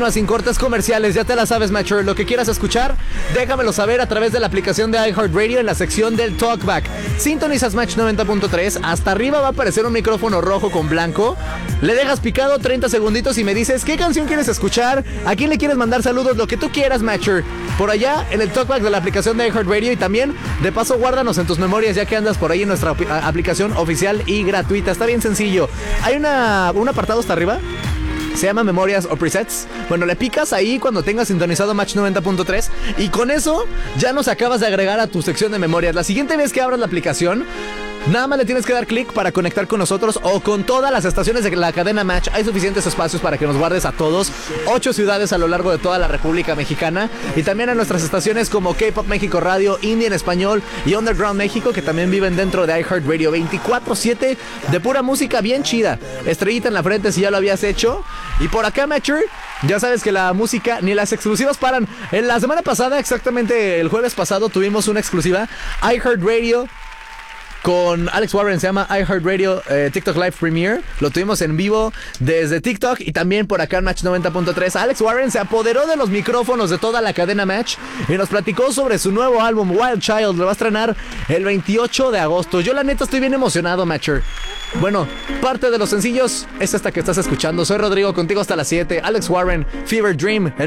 continua, sin cortes comerciales. Ya te la sabes, Matcher. Lo que quieras escuchar, déjamelo saber a través de la aplicación de iHeartRadio en la sección del Talkback. Sintonizas Match 90.3. Hasta arriba va a aparecer un micrófono rojo con blanco. Le dejas picado 30 segunditos y me dices qué canción quieres escuchar, a quién le quieres mandar saludos, lo que tú quieras, Matcher. Por allá en el Talkback de la aplicación de iHeartRadio. Y también, de paso, guárdanos en tus memorias ya que andas por ahí en nuestra aplicación oficial y gratuita. Está bien sencillo. Hay un apartado hasta arriba. Se llama Memorias o Presets. Bueno, le picas ahí cuando tengas sintonizado Match 90.3 y con eso ya nos acabas de agregar a tu sección de memorias. La siguiente vez que abras la aplicación, nada más le tienes que dar clic para conectar con nosotros o con todas las estaciones de la cadena Match. Hay suficientes espacios para que nos guardes a todos. 8 ciudades a lo largo de toda la República Mexicana. Y también a nuestras estaciones como K-Pop México Radio, Indie en Español y Underground México, que también viven dentro de iHeartRadio. 24/7 de pura música bien chida. Estrellita en la frente si ya lo habías hecho. Y por acá, Matcher, ya sabes que la música ni las exclusivas paran. En la semana pasada, exactamente el jueves pasado, tuvimos una exclusiva. iHeartRadio con Alex Warren, se llama iHeartRadio TikTok Live Premiere. Lo tuvimos en vivo desde TikTok y también por acá en Match 90.3. Alex Warren se apoderó de los micrófonos de toda la cadena Match y nos platicó sobre su nuevo álbum Wild Child. Lo va a estrenar el 28 de agosto. Yo la neta estoy bien emocionado, Matcher. Bueno, parte de los sencillos es esta que estás escuchando. Soy Rodrigo, contigo hasta las 7. Alex Warren, Fever Dream.